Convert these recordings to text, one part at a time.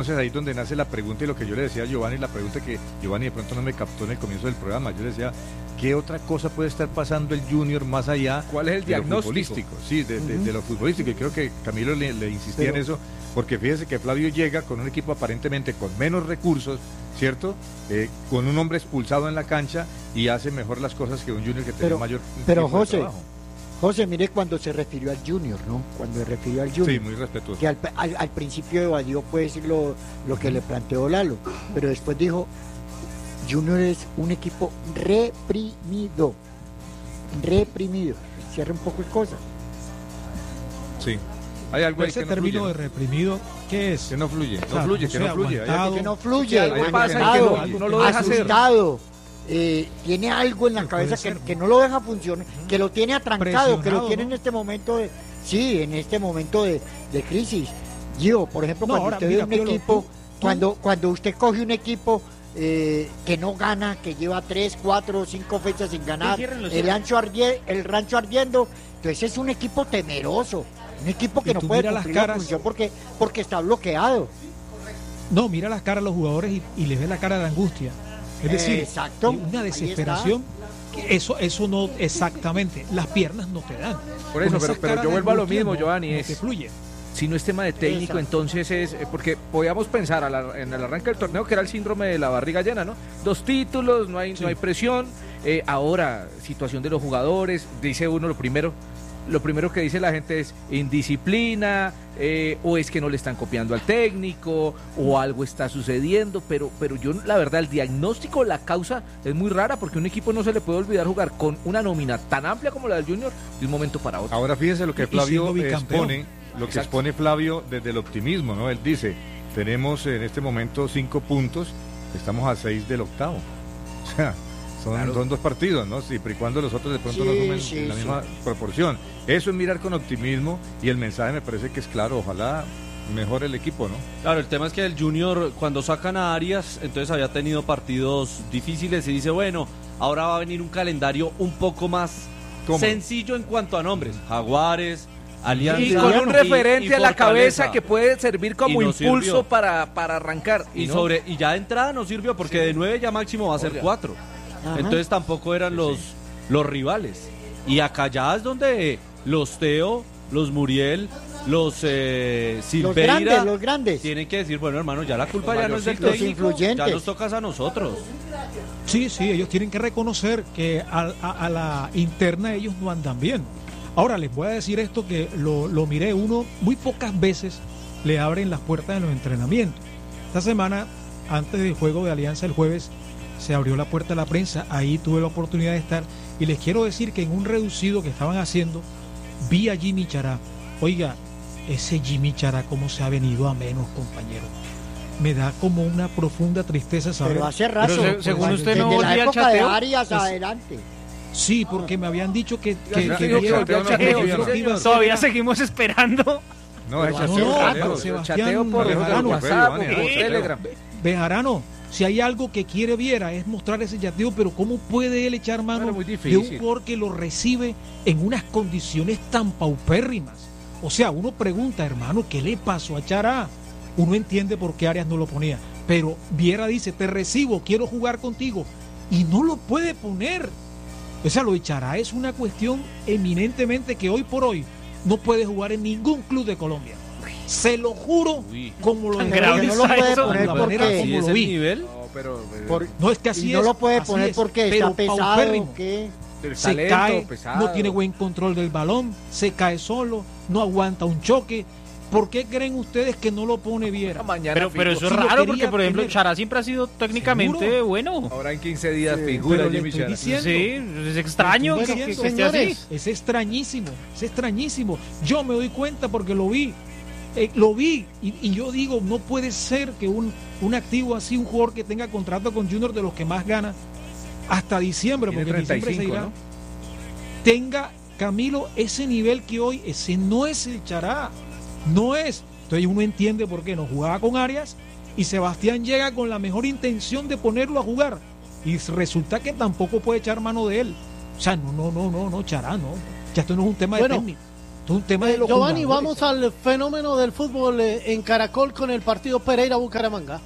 entonces ahí es donde nace la pregunta y lo que yo le decía a Giovanni, la pregunta que Giovanni de pronto no me captó en el comienzo del programa. Yo le decía, ¿qué otra cosa puede estar pasando el Junior más allá? ¿Cuál es el diagnóstico? Lo futbolístico? Sí, de lo futbolístico. Y creo que Camilo le insistía en eso, porque fíjese que Flavio llega con un equipo aparentemente con menos recursos, ¿cierto? Con un hombre expulsado en la cancha y hace mejor las cosas que un Junior que tenía mayor pero José, mire cuando se refirió al Junior, ¿no? Cuando se refirió al Junior. Sí, muy respetuoso. Que al principio evadió pues lo que le planteó Lalo, pero después dijo, Junior es un equipo reprimido. Cierra un poco el cosa. Sí. Hay algo ahí ese que no término fluye, de reprimido, ¿qué es? que no fluye, O sea, no fluye, no que sé, no fluye. aguantado, Que no fluye, algo pasa y que no lo deja hacer. asustado. Tiene algo en la cabeza que no lo deja funcionar, que lo tiene atrancado, que lo tiene, ¿no?, en este momento de crisis. Gio, por ejemplo, cuando usted ve un equipo, cuando usted coge un equipo que no gana, que lleva 3, 4, 5 fechas sin ganar, el rancho ardiendo, entonces es un equipo temeroso, un equipo que no puede cumplir la función porque está bloqueado. No, mira las caras a los jugadores y les ve la cara de angustia. Es decir, exacto, una desesperación. Eso no, exactamente, las piernas no te dan. Por eso, pero yo vuelvo a lo mismo, Giovanni, no te fluye. Si no es tema de técnico, entonces es, porque podíamos pensar en el arranque del torneo que era el síndrome de la barriga llena, ¿no? 2 títulos, no hay presión, ahora, situación de los jugadores, dice uno lo primero que dice la gente es indisciplina, o es que no le están copiando al técnico, o algo está sucediendo, pero yo, la verdad, el diagnóstico, la causa es muy rara, porque un equipo no se le puede olvidar jugar con una nómina tan amplia como la del Junior de un momento para otro. Ahora fíjense lo que Flavio expone Flavio desde el optimismo, ¿no? Él dice, tenemos en este momento 5 puntos, estamos a 6 del octavo. O sea, son 2 partidos, ¿no? Siempre y cuando los otros de pronto no sumen en la misma proporción. Eso es mirar con optimismo y el mensaje me parece que es claro, ojalá mejore el equipo, ¿no? Claro, el tema es que el Junior, cuando sacan a Arias, entonces había tenido partidos difíciles y dice, bueno, ahora va a venir un calendario un poco más sencillo en cuanto a nombres. Jaguares, Alianza. Y con un referente a la cabeza que puede servir como impulso sirvió para arrancar. Y ya de entrada no sirvió, porque de 9 ya máximo va a ser 4. Ajá. Entonces tampoco eran los rivales. Y acá ya es donde los Teo, los Muriel, los Silveira, los grandes tienen que decir, bueno, hermano, ya la culpa ya no es del técnico, ya nos tocas a nosotros. Sí, ellos tienen que reconocer que a la interna ellos no andan bien. Ahora les voy a decir esto que lo miré, uno muy pocas veces le abren las puertas en los entrenamientos. Esta semana, antes del juego de Alianza el jueves, se abrió la puerta a la prensa, ahí tuve la oportunidad de estar, y les quiero decir que en un reducido que estaban haciendo, vi a Jimmy Chará. Oiga, ese Jimmy Chará cómo se ha venido a menos, compañero. Me da como una profunda tristeza saber. Pero hace rato, pero según usted no volvía al la época chateo, de Arias adelante. Sí, porque me habían dicho que todavía seguimos esperando. Sebastián Bejarano, si hay algo que quiere Viera es mostrar ese yateo, pero ¿cómo puede él echar mano de un jugador que lo recibe en unas condiciones tan paupérrimas? O sea, uno pregunta, hermano, ¿qué le pasó a Chará? Uno entiende por qué Arias no lo ponía, pero Viera dice, te recibo, quiero jugar contigo, y no lo puede poner. O sea, lo de Chará es una cuestión eminentemente que hoy por hoy no puede jugar en ningún club de Colombia. Se lo juro, como lo de no lo puede poner porque ¿sí es el nivel? No, es que así no es. lo puede poner porque está pesado, ¿qué? Se cae, no tiene buen control del balón, se cae solo, no aguanta un choque. ¿Por qué creen ustedes que no lo pone Viera? Pero eso es raro porque, por ejemplo, Chará siempre ha sido técnicamente bueno. Ahora en 15 días figura Jimmy Chará. Sí, es extraño que esté así. Es extrañísimo. Yo me doy cuenta porque lo vi y yo digo, no puede ser que un activo así, un jugador que tenga contrato con Junior de los que más gana hasta diciembre, porque en diciembre se irá, ¿no? Tenga, Camilo, ese nivel que hoy, ese no es el Chará. No es. Entonces uno entiende por qué no jugaba con Arias y Sebastián llega con la mejor intención de ponerlo a jugar y resulta que tampoco puede echar mano de él. O sea, no, Chará, no. Ya esto no es un tema de técnico. Esto es un tema de los Giovanni, jugadores. vamos al fenómeno del fútbol en Caracol con el partido Pereira-Bucaramanga.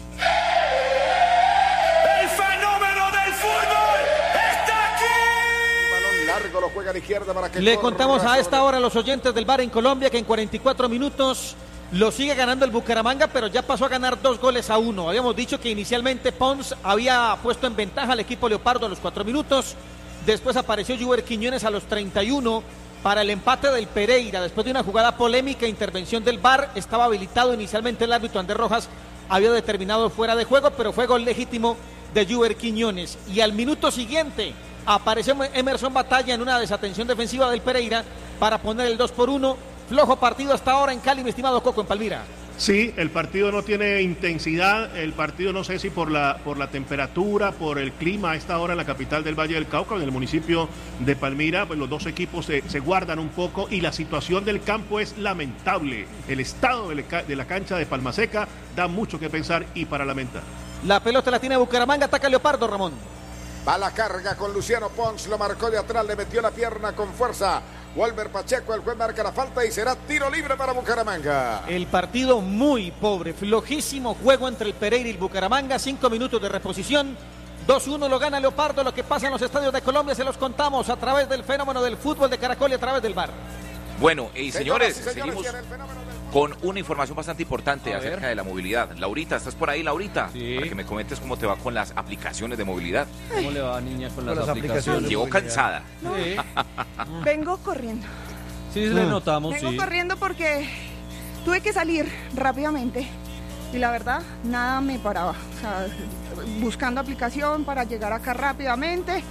El fenómeno del fútbol está aquí. Balón largo lo juega a la izquierda para que le contamos a esta hora a los oyentes del bar en Colombia que en 44 minutos lo sigue ganando el Bucaramanga, pero ya pasó a ganar 2-1. Habíamos dicho que inicialmente Pons había puesto en ventaja al equipo Leopardo a los 4 minutos. Después apareció Juber Quiñones a los 31 para el empate del Pereira. Después de una jugada polémica, intervención del VAR, estaba habilitado inicialmente el árbitro Andrés Rojas, había determinado fuera de juego, pero fue gol legítimo de Juber Quiñones. Y al minuto siguiente apareció Emerson Batalla en una desatención defensiva del Pereira para poner el 2-1. Flojo partido hasta ahora en Cali, mi estimado Coco, en Palmira. Sí, el partido no tiene intensidad, el partido no sé si por la temperatura, por el clima a esta hora en la capital del Valle del Cauca, en el municipio de Palmira, pues los dos equipos se guardan un poco y la situación del campo es lamentable. El estado de la cancha de Palmaseca da mucho que pensar y para lamentar. La pelota la tiene Bucaramanga, ataca Leopardo, Ramón. Va la carga con Luciano Pons, lo marcó de atrás, le metió la pierna con fuerza. Walter Pacheco, el juez marca la falta y será tiro libre para Bucaramanga. El partido muy pobre, flojísimo juego entre el Pereira y el Bucaramanga, 5 minutos de reposición. 2-1 lo gana Leopardo. Lo que pasa en los estadios de Colombia se los contamos a través del fenómeno del fútbol de Caracol y a través del VAR. Bueno, y señores, seguimos con una información bastante importante acerca de la movilidad. Laurita, ¿estás por ahí, Laurita? Sí. Para que me comentes cómo te va con las aplicaciones de movilidad. ¿Cómo le va, niña, con las aplicaciones? Llegó cansada. No. Sí. Vengo corriendo. Sí, le notamos, Vengo corriendo porque tuve que salir rápidamente y la verdad, nada me paraba. O sea, buscando aplicación para llegar acá rápidamente,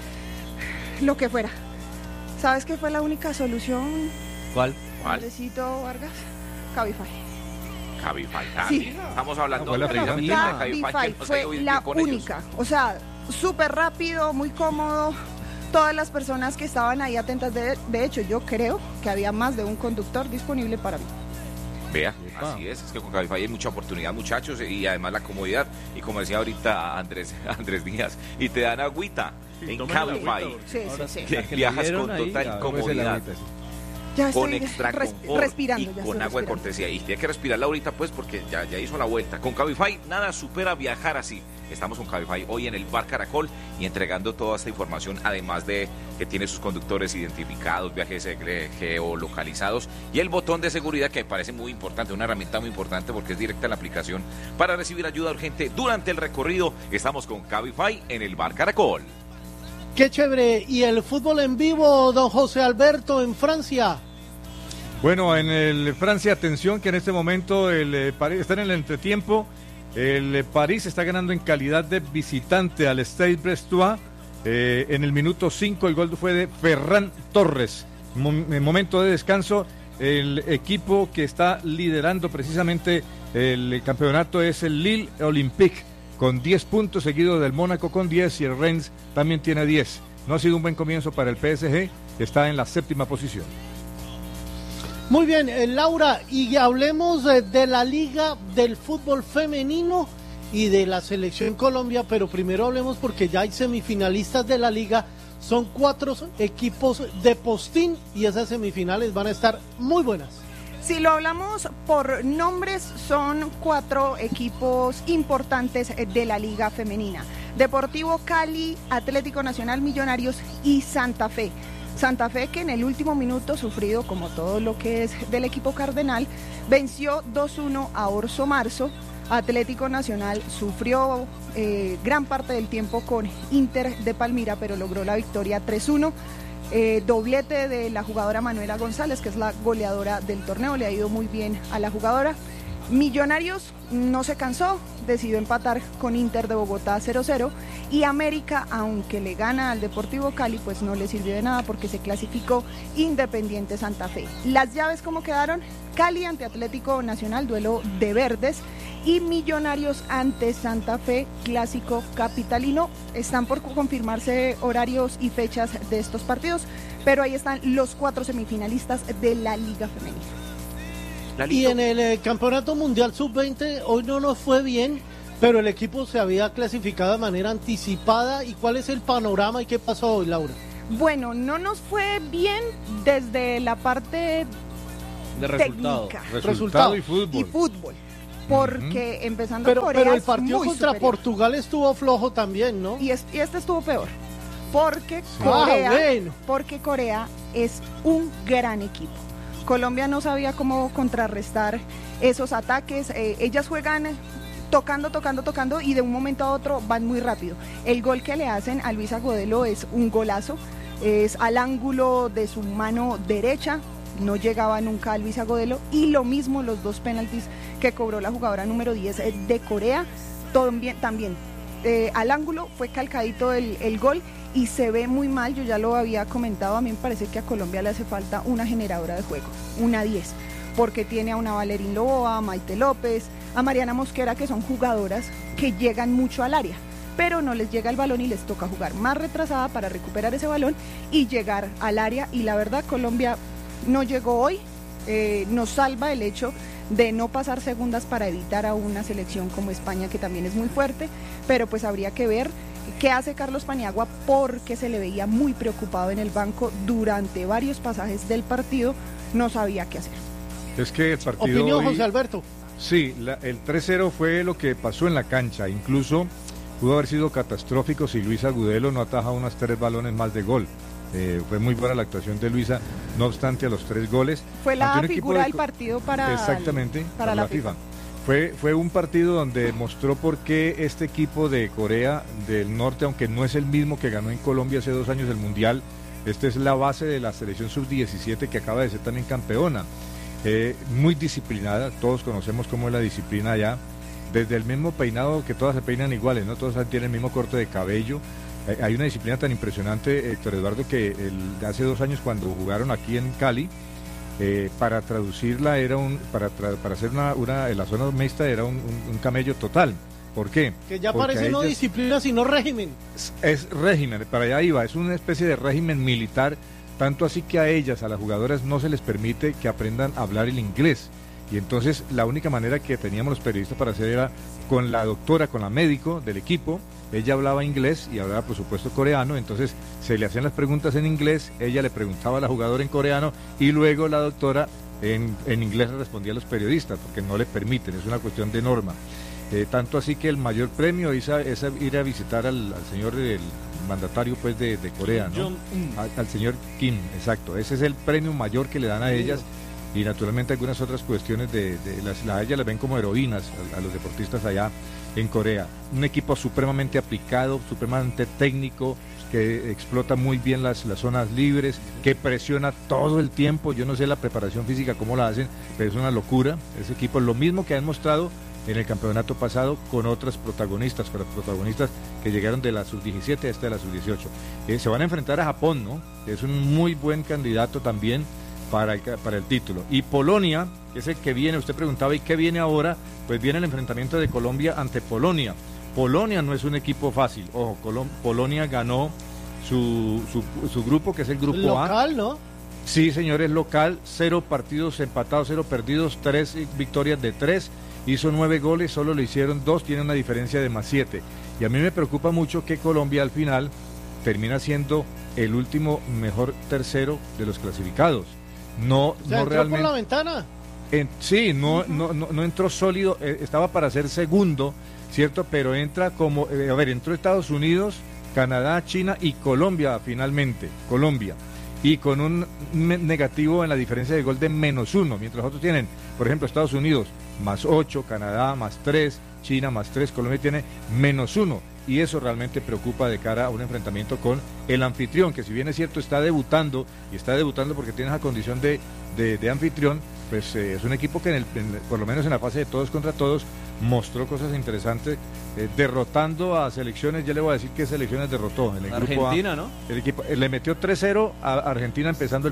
lo que fuera. ¿Sabes qué fue la única solución? ¿Cuál? Andresito Vargas, Cabify. Cabify, sí. Estamos hablando de Cabify, fue la única. Ellos. O sea, súper rápido, muy cómodo. Todas las personas que estaban ahí atentas, de hecho, yo creo que había más de un conductor disponible para mí. Vea, así es que con Cabify hay mucha oportunidad, muchachos, y además la comodidad, y como decía ahorita Andrés Díaz, y te dan agüita en Cabify. Sí. Viajas con total comodidad. Ya con estoy extra confort respirando, y con agua de cortesía. Y tiene que respirarla ahorita pues porque ya hizo la vuelta. Con Cabify nada supera viajar así. Estamos con Cabify hoy en el Bar Caracol y entregando toda esta información, además de que tiene sus conductores identificados, viajes geolocalizados y el botón de seguridad que me parece muy importante, una herramienta muy importante porque es directa en la aplicación para recibir ayuda urgente durante el recorrido. Estamos con Cabify en el Bar Caracol. Qué chévere. ¿Y el fútbol en vivo, don José Alberto, en Francia? Bueno, en el Francia, atención que en este momento el París está en el entretiempo. El París está ganando en calidad de visitante al Stade Brestois. En el minuto 5 el gol fue de Ferran Torres. En momento de descanso, el equipo que está liderando precisamente el campeonato es el Lille Olympique, con 10 puntos, seguido del Mónaco con 10 y el Rennes también tiene 10. No ha sido un buen comienzo para el PSG, que está en la 7ª posición. Muy bien, Laura, y hablemos de la Liga del Fútbol Femenino y de la Selección Colombia, pero primero hablemos porque ya hay semifinalistas de la Liga, son 4 equipos de postín y esas semifinales van a estar muy buenas. Si lo hablamos por nombres, son 4 equipos importantes de la Liga Femenina. Deportivo Cali, Atlético Nacional, Millonarios y Santa Fe. Santa Fe, que en el último minuto, sufrido como todo lo que es del equipo cardenal, venció 2-1 a Orso Marzo. Atlético Nacional sufrió gran parte del tiempo con Inter de Palmira, pero logró la victoria 3-1. Doblete de la jugadora Manuela González, que es la goleadora del torneo, le ha ido muy bien a la jugadora. Millonarios no se cansó, decidió empatar con Inter de Bogotá 0-0 y América, aunque le gana al Deportivo Cali, pues no le sirvió de nada porque se clasificó Independiente Santa Fe. Las llaves, ¿cómo quedaron? Cali ante Atlético Nacional, duelo de verdes, y Millonarios ante Santa Fe, clásico capitalino. Están por confirmarse horarios y fechas de estos partidos, pero ahí están los 4 semifinalistas de la Liga Femenina. Y en el Campeonato Mundial Sub-20 hoy no nos fue bien, pero el equipo se había clasificado de manera anticipada. ¿Y cuál es el panorama y qué pasó hoy, Laura? Bueno, no nos fue bien desde la parte de resultado. técnica. Resultado y fútbol. Porque empezando pero Corea el partido muy contra superior. Portugal estuvo flojo también, ¿no? Y este estuvo peor. Porque Corea es un gran equipo. Colombia no sabía cómo contrarrestar esos ataques. Ellas juegan tocando y de un momento a otro van muy rápido. El gol que le hacen a Luisa Godelo es un golazo. Es al ángulo de su mano derecha. No llegaba nunca a Luisa Godelo. Y lo mismo los 2 penaltis que cobró la jugadora número 10 de Corea. También al ángulo fue calcadito el gol y se ve muy mal. Yo ya lo había comentado, a mí me parece que a Colombia le hace falta una generadora de juego, una 10, porque tiene a una Valerín Loboa, a Maite López, a Mariana Mosquera, que son jugadoras que llegan mucho al área, pero no les llega el balón y les toca jugar más retrasada para recuperar ese balón y llegar al área. Y la verdad, Colombia no llegó hoy. Nos salva el hecho de no pasar segundas para evitar a una selección como España, que también es muy fuerte, pero pues habría que ver qué hace Carlos Paniagua, porque se le veía muy preocupado en el banco durante varios pasajes del partido, no sabía qué hacer. Es que el partido Opinión, hoy, José Alberto. Sí, el 3-0 fue lo que pasó en la cancha, incluso pudo haber sido catastrófico si Luisa Agudelo no ataja unos 3 balones más de gol. Fue muy buena la actuación de Luisa, no obstante a los 3 goles. Fue la figura del partido para la FIFA. Fue un partido donde mostró por qué este equipo de Corea del Norte, aunque no es el mismo que ganó en Colombia hace 2 años el Mundial, esta es la base de la selección sub-17 que acaba de ser también campeona. Muy disciplinada, todos conocemos cómo es la disciplina allá, desde el mismo peinado, que todas se peinan iguales, ¿no? Todas tienen el mismo corte de cabello. Hay una disciplina tan impresionante, Héctor Eduardo, que hace 2 años cuando jugaron aquí en Cali, para traducirla era para hacer en la zona mixta era un camello total. ¿Por qué? Que ya parece no disciplina sino régimen. Es régimen, para allá iba, es una especie de régimen militar, tanto así que a ellas, a las jugadoras, no se les permite que aprendan a hablar el inglés. Y entonces la única manera que teníamos los periodistas para hacer era con la doctora, con la médico del equipo. Ella hablaba inglés y hablaba por supuesto coreano, entonces se le hacían las preguntas en inglés, ella le preguntaba a la jugadora en coreano y luego la doctora en inglés le respondía a los periodistas, porque no le permiten, es una cuestión de norma. Tanto así que el mayor premio es ir a visitar al señor, el mandatario pues de Corea, ¿no? Al señor Kim, exacto, ese es el premio mayor que le dan a ellas. Y naturalmente algunas otras cuestiones a ellas las ven como heroínas a los deportistas allá en Corea. Un equipo supremamente aplicado, supremamente técnico, que explota muy bien las zonas libres, que presiona todo el tiempo. Yo no sé la preparación física cómo la hacen, pero es una locura. Ese equipo es lo mismo que han mostrado en el campeonato pasado con otras protagonistas, con las protagonistas que llegaron de la sub-17 a la sub-18. Se van a enfrentar a Japón, ¿no? Es un muy buen candidato también para el título. Y Polonia, que es el que viene, usted preguntaba, ¿y qué viene ahora? Pues viene el enfrentamiento de Colombia ante Polonia. Polonia no es un equipo fácil. Ojo, Polonia ganó su grupo, que es el grupo local, ¿no? Sí, señores, local, 0 partidos empatados, 0 perdidos, 3 victorias de 3, hizo 9 goles, solo le hicieron 2, tiene una diferencia de +7. Y a mí me preocupa mucho que Colombia al final termina siendo el último mejor tercero de los clasificados. No realmente. Por la ventana. Sí, no entró sólido, estaba para ser segundo, ¿cierto? Pero entra como, entró Estados Unidos, Canadá, China y Colombia finalmente, Colombia. Y con un negativo en la diferencia de gol de -1, mientras otros tienen, por ejemplo, Estados Unidos +8, Canadá +3, China +3, Colombia tiene -1. Y eso realmente preocupa de cara a un enfrentamiento con el anfitrión, que si bien es cierto está debutando, y está debutando porque tiene esa condición de anfitrión, pues es un equipo que por lo menos en la fase de todos contra todos mostró cosas interesantes, derrotando a selecciones. Ya le voy a decir qué selecciones derrotó en el grupo Argentina, A, ¿no? El equipo le metió 3-0 a Argentina empezando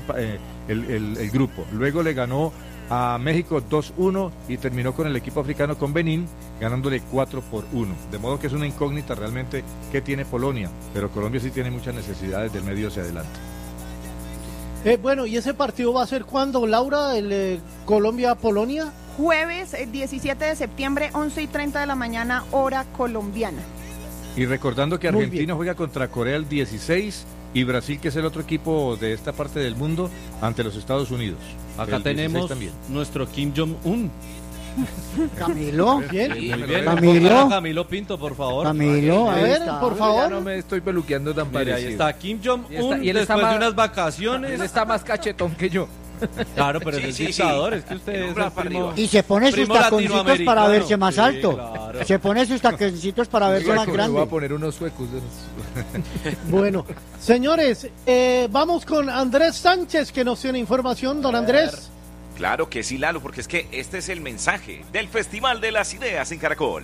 el grupo, luego le ganó a México 2-1 y terminó con el equipo africano, con Benín, ganándole 4-1. De modo que es una incógnita realmente que tiene Polonia, pero Colombia sí tiene muchas necesidades del medio hacia adelante. Bueno, ¿y ese partido va a ser cuándo, Laura, el Colombia-Polonia? Jueves 17 de septiembre, 11:30 de la mañana, hora colombiana. Y recordando que Argentina juega contra Corea el 16 y Brasil, que es el otro equipo de esta parte del mundo, ante los Estados Unidos. Acá tenemos nuestro Kim Jong-un. Camilo, ¿quién? Camilo Pinto, por favor. Camilo, a ver, por favor. Ya no me estoy peluqueando tan parecido. Ahí está Kim Jong-un después de unas vacaciones. Él está más cachetón que yo. Claro, pero es el dictador, es que usted es el primo. Y se pone sus taconcitos para verse más alto. Claro. Se pone sus taconcitos para verse más grande. Voy a poner unos suecos. Bueno, señores, vamos con Andrés Sánchez, que nos tiene información. Don Andrés. Claro que sí, Lalo, porque es que este es el mensaje del Festival de las Ideas en Caracol.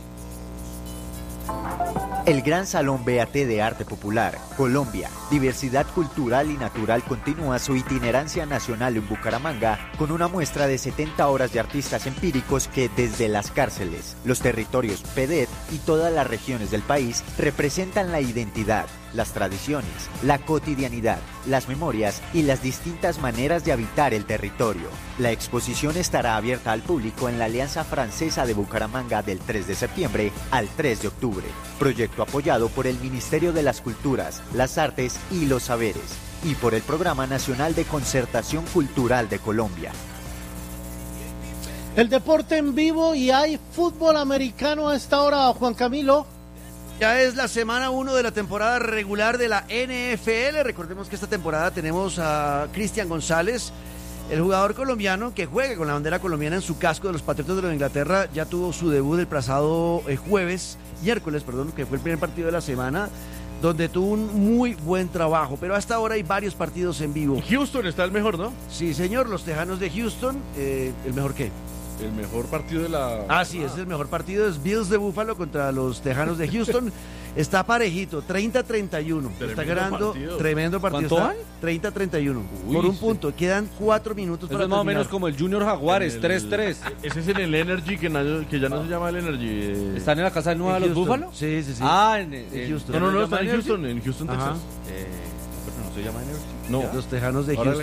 El Gran Salón BAT de Arte Popular, Colombia, Diversidad Cultural y Natural continúa su itinerancia nacional en Bucaramanga con una muestra de 70 horas de artistas empíricos que desde las cárceles, los territorios PEDET y todas las regiones del país representan la identidad, las tradiciones, la cotidianidad, las memorias y las distintas maneras de habitar el territorio. La exposición estará abierta al público en la Alianza Francesa de Bucaramanga del 3 de septiembre al 3 de octubre. Proyecto apoyado por el Ministerio de las Culturas, las Artes y los Saberes y por el Programa Nacional de Concertación Cultural de Colombia. El deporte en vivo y hay fútbol americano a esta hora, Juan Camilo. Ya es la semana 1 de la temporada regular de la NFL. Recordemos que esta temporada tenemos a Cristian González, el jugador colombiano que juega con la bandera colombiana en su casco de los Patriotas de Nueva Inglaterra. Ya tuvo su debut el pasado miércoles, que fue el primer partido de la semana, donde tuvo un muy buen trabajo. Pero hasta ahora hay varios partidos en vivo. Houston está el mejor, ¿no? Sí, señor, los Tejanos de Houston. ¿El mejor qué? El mejor partido de la... Sí, es el mejor partido, es Bills de Buffalo contra los Tejanos de Houston. Está parejito, 30-31. Está ganando, tremendo partido. ¿Cuánto van? 30-31, por un punto. Quedan 4 minutos para terminar. Es más o menos como el Junior Jaguares, 3-3. Ese es en el Energy, que ya no se llama el Energy. ¿Están en la casa nueva de los Búfalos? Sí. En Houston. No, está en Houston, Texas. ¿No se llama Energy? No, los Tejanos de Houston.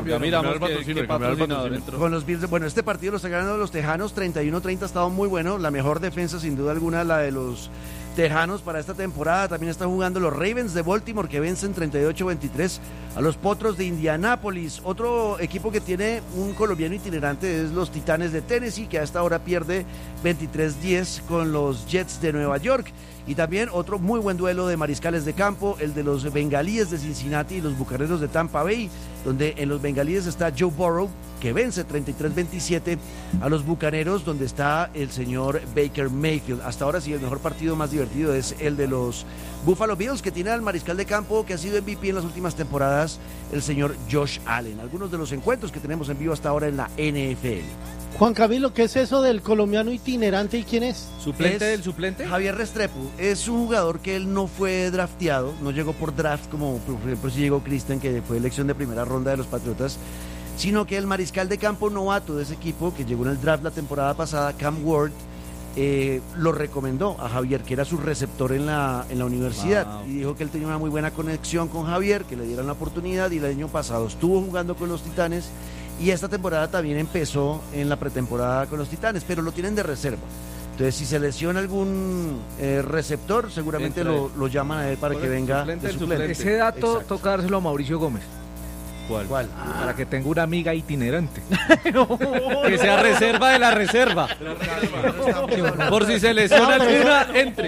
Con los Bills. Bueno, este partido lo están ganando los Tejanos 31-30, ha estado muy bueno. La mejor defensa, sin duda alguna, la de los Tejanos para esta temporada. También están jugando los Ravens de Baltimore, que vencen 38-23 a los Potros de Indianápolis. Otro equipo que tiene un colombiano itinerante es los Titanes de Tennessee, que a esta hora pierde 23-10 con los Jets de Nueva York. Y también otro muy buen duelo de mariscales de campo, el de los Bengalíes de Cincinnati y los Bucaneros de Tampa Bay, donde en los Bengalíes está Joe Burrow, que vence 33-27 a los Bucaneros, donde está el señor Baker Mayfield. Hasta ahora sí, el mejor partido más divertido es el de los Buffalo Bills, que tiene al mariscal de campo que ha sido MVP en las últimas temporadas, el señor Josh Allen. Algunos de los encuentros que tenemos en vivo hasta ahora en la NFL. Juan Camilo, ¿qué es eso del colombiano itinerante y quién es? ¿Suplente del suplente? Javier Restrepo. Es un jugador que él no fue drafteado, no llegó por draft como por ejemplo si llegó Cristian, que fue elección de primera ronda de los Patriotas, sino que el mariscal de campo novato de ese equipo, que llegó en el draft la temporada pasada, Cam Ward, lo recomendó a Javier, que era su receptor en la universidad, y dijo que él tenía una muy buena conexión con Javier, que le dieran la oportunidad, y el año pasado estuvo jugando con los Titanes, y esta temporada también empezó en la pretemporada con los Titanes, pero lo tienen de reserva. Entonces, si se lesiona algún receptor, seguramente lo llaman a él para que venga de suplente. Ese dato toca dárselo a Mauricio Gómez. ¿Cuál? Para que tenga una amiga itinerante. Que sea reserva de la reserva. Por si se lesiona alguna, entre.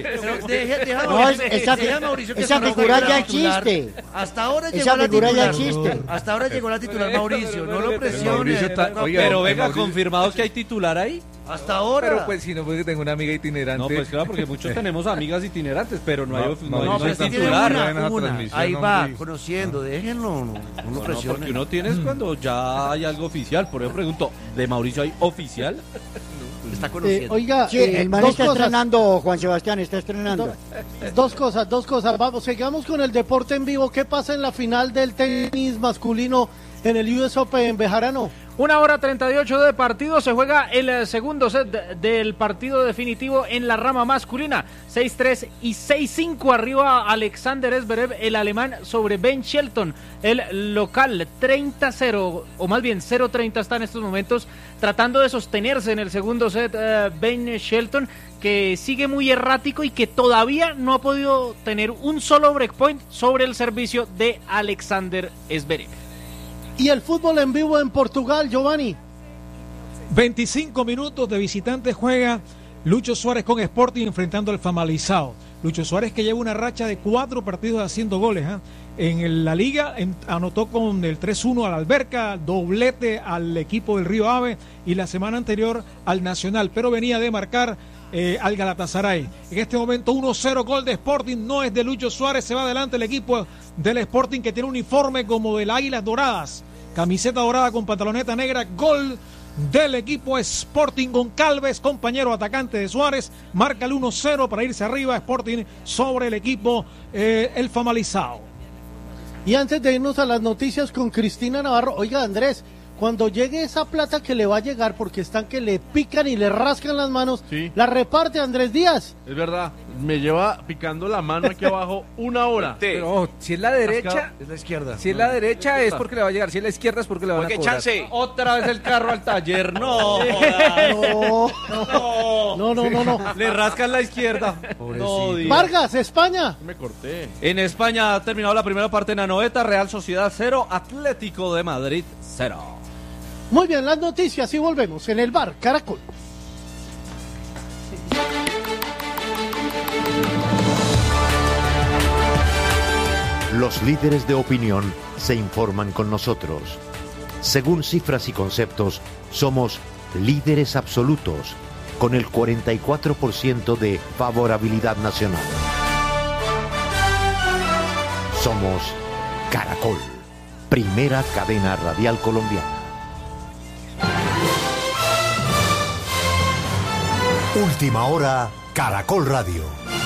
Esa figura ya existe. Hasta ahora llegó la titular. Hasta ahora llegó la titular Mauricio. No lo presione. Pero venga, confirmados que hay titular ahí. Hasta ahora. Pero pues si no puede que tengo una amiga itinerante. No, pues claro, porque muchos tenemos amigas itinerantes, pero no hay titular. Ahí va, conociendo, déjenlo, no presione. Porque uno tiene cuando ya hay algo oficial. Por eso pregunto, ¿de Mauricio hay oficial? Está conociendo. Oiga, sí, el man está estrenando, Juan Sebastián, está estrenando. Dos cosas. Vamos, sigamos con el deporte en vivo. ¿Qué pasa en la final del tenis masculino en el US Open en Bejarano? 1:38 de partido, se juega el segundo set del partido definitivo en la rama masculina. 6-3 y 6-5 arriba Alexander Zverev, el alemán, sobre Ben Shelton, el local. 30-0, o más bien 0-30 está en estos momentos tratando de sostenerse en el segundo set Ben Shelton, que sigue muy errático y que todavía no ha podido tener un solo breakpoint sobre el servicio de Alexander Zverev. Y el fútbol en vivo en Portugal, Giovanni. 25 minutos de visitante juega Lucho Suárez con Sporting enfrentando al Famalicão. Lucho Suárez, que lleva una racha de 4 partidos haciendo goles. En la liga anotó con el 3-1 al Alberca, doblete al equipo del Río Ave y la semana anterior al Nacional, pero venía de marcar al Galatasaray. En este momento 1-0, gol de Sporting, no es de Lucho Suárez, se va adelante el equipo del Sporting, que tiene un uniforme como del Águilas Doradas, camiseta dorada con pantaloneta negra. Gol del equipo Sporting Goncalves, compañero atacante de Suárez, marca el 1-0 para irse arriba Sporting sobre el equipo el Famalicão. Y antes de irnos a las noticias con Cristina Navarro, oiga, Andrés, cuando llegue esa plata que le va a llegar, porque están que le pican y le rascan las manos, sí, la reparte Andrés Díaz. Es verdad, me lleva picando la mano aquí abajo 1 hora. Pero si es la derecha, es la izquierda. Si es la derecha es porque le va a llegar, si es la izquierda es porque le van a cobrar. Chance. Otra vez el carro al taller, no. No. Le rascan la izquierda. No, Vargas, España. Me corté. En España ha terminado la primera parte en Anoeta, Real Sociedad 0, Atlético de Madrid 0. Muy bien, las noticias y volvemos en el bar Caracol. Los líderes de opinión se informan con nosotros. Según cifras y conceptos, somos líderes absolutos, con el 44% de favorabilidad nacional. Somos Caracol, primera cadena radial colombiana. Última hora, Caracol Radio.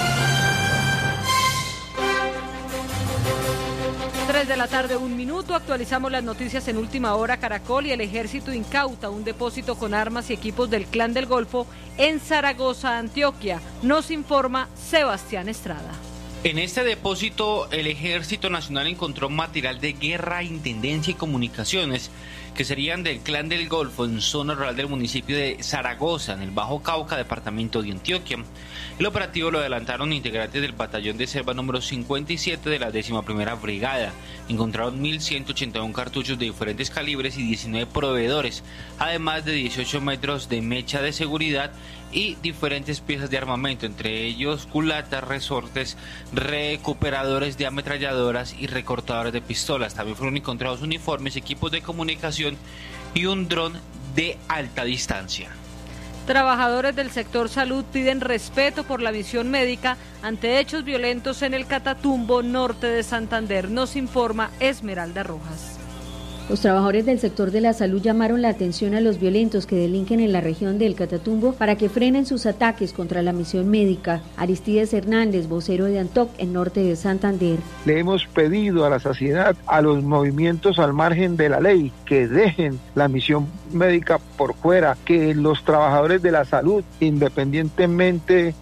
3 de la tarde, 1 minuto. Actualizamos las noticias en Última Hora Caracol. Y el ejército incauta un depósito con armas y equipos del Clan del Golfo en Zaragoza, Antioquia. Nos informa Sebastián Estrada. En este depósito, el Ejército Nacional encontró material de guerra, intendencia y comunicaciones que serían del Clan del Golfo en zona rural del municipio de Zaragoza, en el Bajo Cauca, departamento de Antioquia. El operativo lo adelantaron integrantes del batallón de selva número 57 de la 11ª Brigada. Encontraron 1.181 cartuchos de diferentes calibres y 19 proveedores, además de 18 metros de mecha de seguridad y diferentes piezas de armamento, entre ellos culatas, resortes, recuperadores de ametralladoras y recortadores de pistolas. También fueron encontrados uniformes, equipos de comunicación y un dron de alta distancia. Trabajadores del sector salud piden respeto por la misión médica ante hechos violentos en el Catatumbo, norte de Santander. Nos informa Esmeralda Rojas. Los trabajadores del sector de la salud llamaron la atención a los violentos que delinquen en la región del Catatumbo para que frenen sus ataques contra la misión médica. Aristides Hernández, vocero de ANTOC, en norte de Santander. Le hemos pedido a la sociedad, a los movimientos al margen de la ley, que dejen la misión médica por fuera, que los trabajadores de la salud, independientemente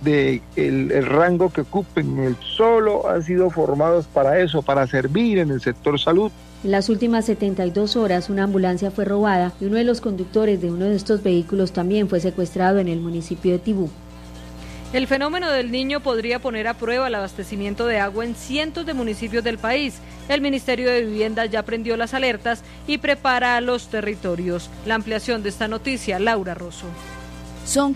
del rango que ocupen, solo han sido formados para eso, para servir en el sector salud. En las últimas 72 horas, una ambulancia fue robada y uno de los conductores de uno de estos vehículos también fue secuestrado en el municipio de Tibú. El fenómeno del Niño podría poner a prueba el abastecimiento de agua en cientos de municipios del país. El Ministerio de Vivienda ya prendió las alertas y prepara a los territorios. La ampliación de esta noticia, Laura Rosso. Son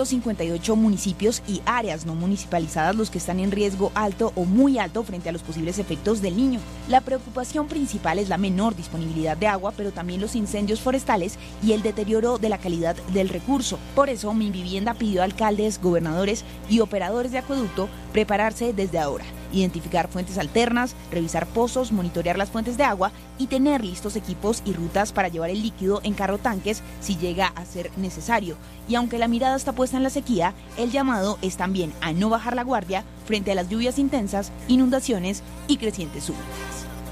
558 municipios y áreas no municipalizadas los que están en riesgo alto o muy alto frente a los posibles efectos del Niño. La preocupación principal es la menor disponibilidad de agua, pero también los incendios forestales y el deterioro de la calidad del recurso. Por eso, Minvivienda pidió a alcaldes, gobernadores y operadores de acueducto prepararse desde ahora, identificar fuentes alternas, revisar pozos, monitorear las fuentes de agua y tener listos equipos y rutas para llevar el líquido en carro tanques si llega a ser necesario. Y aunque la mirada está puesta en la sequía, el llamado es también a no bajar la guardia frente a las lluvias intensas, inundaciones y crecientes súbitas.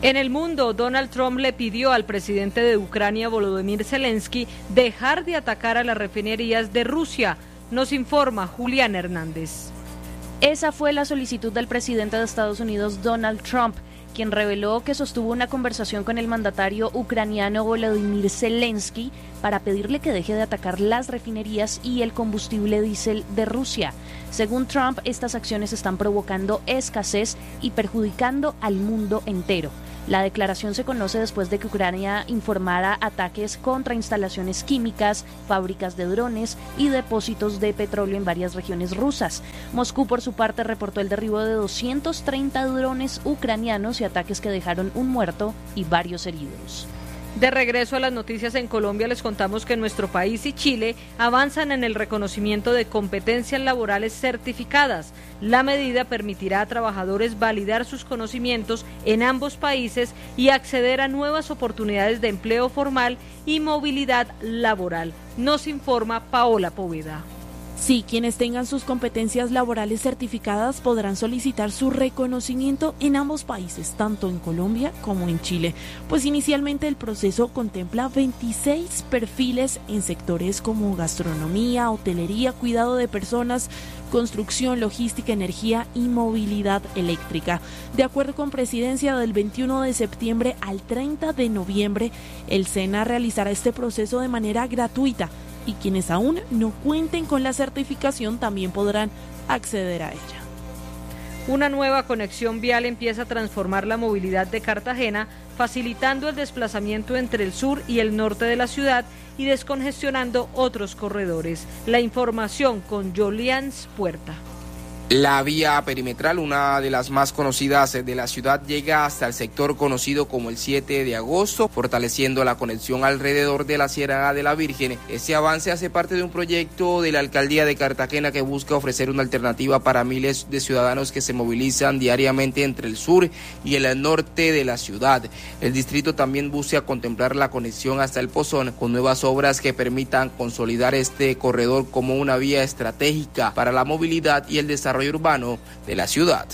En el mundo, Donald Trump le pidió al presidente de Ucrania, Volodymyr Zelensky, dejar de atacar a las refinerías de Rusia. Nos informa Julián Hernández. Esa fue la solicitud del presidente de Estados Unidos, Donald Trump, quien reveló que sostuvo una conversación con el mandatario ucraniano Volodymyr Zelensky para pedirle que deje de atacar las refinerías y el combustible diésel de Rusia. Según Trump, estas acciones están provocando escasez y perjudicando al mundo entero. La declaración se conoce después de que Ucrania informara ataques contra instalaciones químicas, fábricas de drones y depósitos de petróleo en varias regiones rusas. Moscú, por su parte, reportó el derribo de 230 drones ucranianos y ataques que dejaron un muerto y varios heridos. De regreso a las noticias en Colombia, les contamos que nuestro país y Chile avanzan en el reconocimiento de competencias laborales certificadas. La medida permitirá a trabajadores validar sus conocimientos en ambos países y acceder a nuevas oportunidades de empleo formal y movilidad laboral. Nos informa Paola Poveda. Sí, quienes tengan sus competencias laborales certificadas podrán solicitar su reconocimiento en ambos países, tanto en Colombia como en Chile, pues inicialmente el proceso contempla 26 perfiles en sectores como gastronomía, hotelería, cuidado de personas, construcción, logística, energía y movilidad eléctrica. De acuerdo con Presidencia, del 21 de septiembre al 30 de noviembre, el SENA realizará este proceso de manera gratuita, y quienes aún no cuenten con la certificación también podrán acceder a ella. Una nueva conexión vial empieza a transformar la movilidad de Cartagena, facilitando el desplazamiento entre el sur y el norte de la ciudad y descongestionando otros corredores. La información con Jolians Puerta. La vía perimetral, una de las más conocidas de la ciudad, llega hasta el sector conocido como el 7 de agosto, fortaleciendo la conexión alrededor de la Sierra de la Virgen. Este avance hace parte de un proyecto de la Alcaldía de Cartagena que busca ofrecer una alternativa para miles de ciudadanos que se movilizan diariamente entre el sur y el norte de la ciudad. El distrito también busca contemplar la conexión hasta el Pozón con nuevas obras que permitan consolidar este corredor como una vía estratégica para la movilidad y el desarrollo urbano de la ciudad.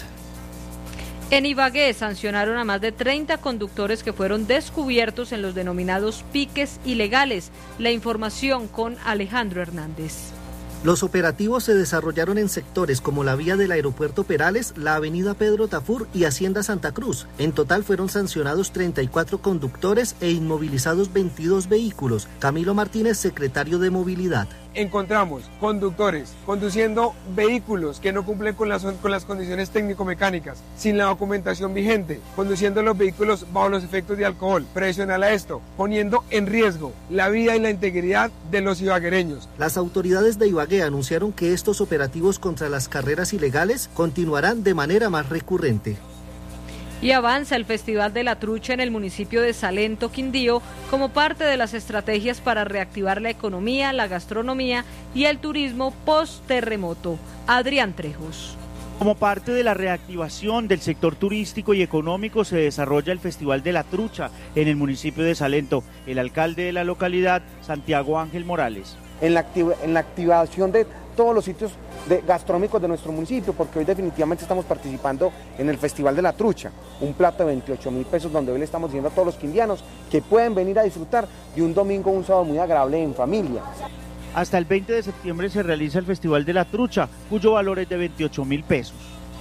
En Ibagué sancionaron a más de 30 conductores que fueron descubiertos en los denominados piques ilegales. La información con Alejandro Hernández. Los operativos se desarrollaron en sectores como la vía del aeropuerto Perales, la avenida Pedro Tafur y Hacienda Santa Cruz. En total fueron sancionados 34 conductores e inmovilizados 22 vehículos. Camilo Martínez, secretario de Movilidad. Encontramos conductores conduciendo vehículos que no cumplen con las condiciones técnico-mecánicas, sin la documentación vigente, conduciendo los vehículos bajo los efectos de alcohol. Adicional a esto, poniendo en riesgo la vida y la integridad de los ibaguereños. Las autoridades de Ibagué anunciaron que estos operativos contra las carreras ilegales continuarán de manera más recurrente. Y avanza el Festival de la Trucha en el municipio de Salento, Quindío, como parte de las estrategias para reactivar la economía, la gastronomía y el turismo post-terremoto. Adrián Trejos. Como parte de la reactivación del sector turístico y económico se desarrolla el Festival de la Trucha en el municipio de Salento. El alcalde de la localidad, Santiago Ángel Morales. En la activación de todos los sitios gastronómicos de nuestro municipio, porque hoy definitivamente estamos participando en el Festival de la Trucha, un plato de 28.000 pesos donde hoy le estamos diciendo a todos los quindianos que pueden venir a disfrutar de un domingo, un sábado muy agradable en familia. Hasta el 20 de septiembre se realiza el Festival de la Trucha, cuyo valor es de 28.000 pesos.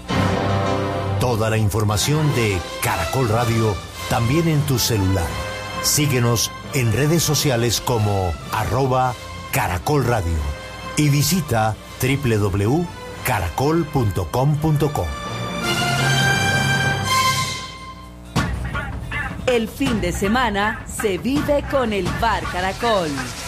Toda la información de Caracol Radio también en tu celular. Síguenos en redes sociales como @Caracol Radio y visita www.caracol.com.co. El fin de semana se vive con el Bar Caracol.